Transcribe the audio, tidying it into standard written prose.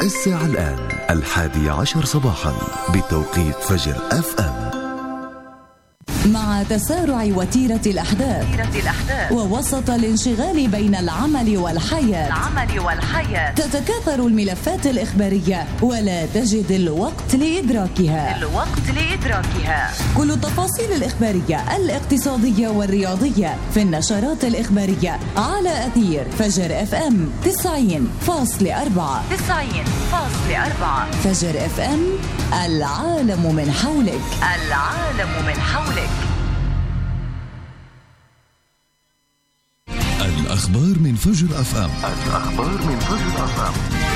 الساعة الآن 11 صباحا بتوقيت فجر FM. مع تسارع وتيرة الأحداث ووسط الانشغال بين العمل والحياة تتكاثر الملفات الإخبارية ولا تجد الوقت لإدراكها. كل التفاصيل الإخبارية الاقتصادية والرياضية في النشرات الإخبارية على أثير فجر FM 90.4. فجر FM، العالم من حولك. الأخبار من فجر FM.